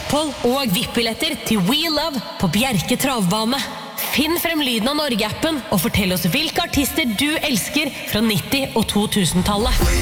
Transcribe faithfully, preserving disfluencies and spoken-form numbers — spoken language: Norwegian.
opphold og V I P-billetter til We Love på Bjerke Travbane. Finn frem lyden av Norge-appen og fortell oss hvilke artister du elsker fra nitti- og to tusen-tallet.